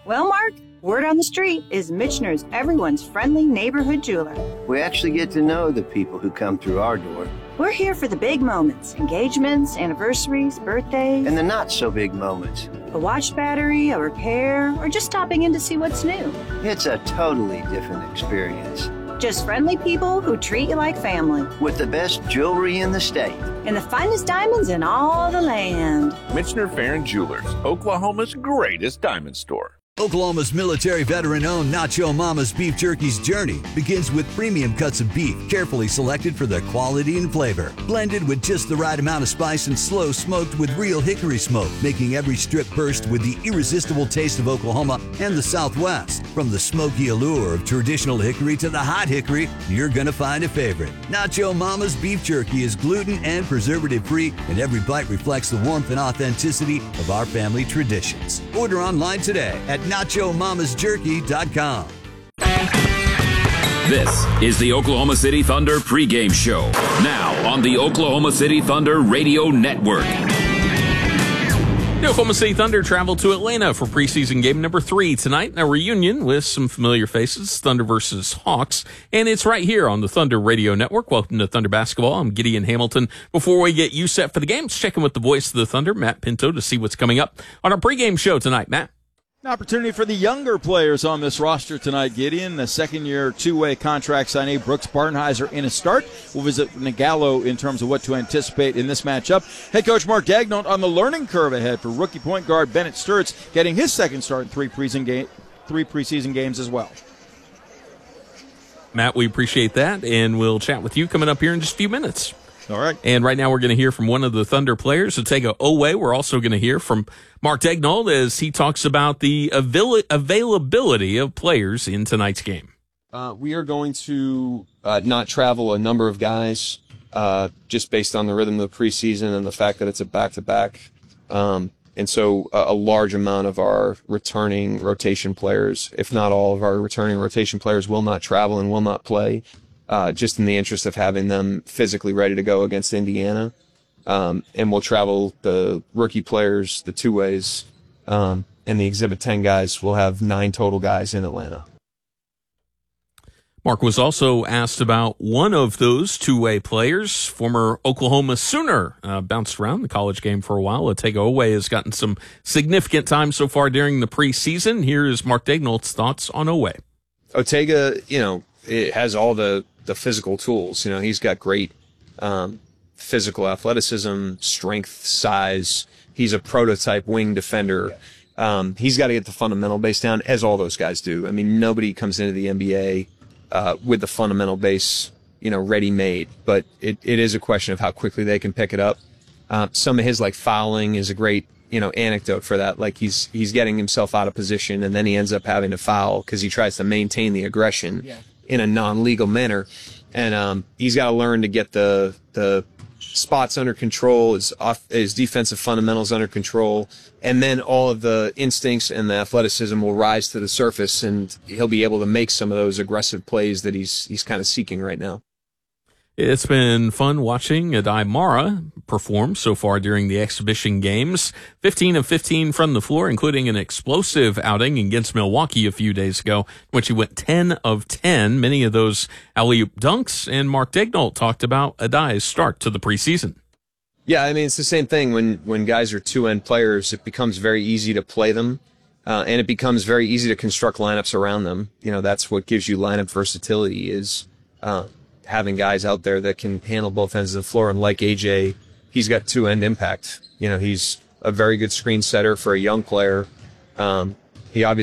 Well, Mark, word on the street is Michener's everyone's friendly neighborhood jeweler. We actually get to know the people who come through our door. We're here for the big moments, engagements, anniversaries, birthdays. And the not-so-big moments. A watch battery, a repair, or just stopping in to see what's new. It's a totally different experience. Just friendly people who treat you like family. With the best jewelry in the state. And the finest diamonds in all the land. Michener Farron Jewelers, Oklahoma's greatest diamond store. Oklahoma's military veteran-owned Nacho Mama's Beef Jerky's journey begins with premium cuts of beef carefully selected for their quality and flavor. Blended with just the right amount of spice and slow smoked with real hickory smoke, making every strip burst with the irresistible taste of Oklahoma and the Southwest. From the smoky allure of traditional hickory to the hot hickory, you're gonna find a favorite. Nacho Mama's Beef Jerky is gluten and preservative-free, and every bite reflects the warmth and authenticity of our family traditions. Order online today at NachoMamasJerky.com. This is the Oklahoma City Thunder pregame show. Now on the Oklahoma City Thunder Radio Network. The Oklahoma City Thunder travel to Atlanta for preseason game number 3 tonight. A reunion with some familiar faces, Thunder versus Hawks. And it's right here on the Thunder Radio Network. Welcome to Thunder Basketball. I'm Gideon Hamilton. Before we get you set for the game, let's check in with the voice of the Thunder, Matt Pinto, to see what's coming up on our pregame show tonight. Matt? An opportunity for the younger players on this roster tonight, Gideon. The second-year, two-way contract signee, Brooks Barnheiser, in a start. We'll visit Nagalo in terms of what to anticipate in this matchup. Head coach Mark Daigneault on the learning curve ahead for rookie point guard Bennett Sturtz, getting his second start in three preseason games as well. Matt, we appreciate that, and we'll chat with you coming up here in just a few minutes. All right. And right now we're going to hear from one of the Thunder players, Otega Oweh. We're also going to hear from Mark Daigneault as he talks about the availability of players in tonight's game. We are going to not travel a number of guys just based on the rhythm of the preseason and the fact that it's a back-to-back. And so a large amount of our returning rotation players, if not all of our returning rotation players, will not travel and will not play. Just in the interest of having them physically ready to go against Indiana. And we'll travel the rookie players, the two-ways, and the Exhibit 10 guys. We'll have 9 total guys in Atlanta. Mark was also asked about one of those two-way players, former Oklahoma Sooner, bounced around the college game for a while. Otega Oweh has gotten some significant time so far during the preseason. Here is Mark Daigneault's thoughts on Oweh. Otega, it has all the physical tools. He's got great physical athleticism, strength, size. He's a prototype wing defender. He's got to get the fundamental base down, as all those guys do. I mean, nobody comes into the NBA with the fundamental base, ready-made. But it is a question of how quickly they can pick it up. Some of his, fouling is a great, anecdote for that. He's getting himself out of position, and then he ends up having to foul because he tries to maintain the aggression. Yeah. In a non-legal manner, and he's got to learn to get the spots under control, his defensive fundamentals under control, and then all of the instincts and the athleticism will rise to the surface, and he'll be able to make some of those aggressive plays that he's kind of seeking right now. It's been fun watching Adai Mara perform so far during the exhibition games. 15 of 15 from the floor, including an explosive outing against Milwaukee a few days ago, in which he went 10 of 10, many of those alley-oop dunks. And Mark Daigneault talked about Adai's start to the preseason. Yeah, I mean, it's the same thing. When guys are two-end players, it becomes very easy to play them, and it becomes very easy to construct lineups around them. That's what gives you lineup versatility is having guys out there that can handle both ends of the floor. And like AJ, he's got two-end impact. He's a very good screen setter for a young player. He obviously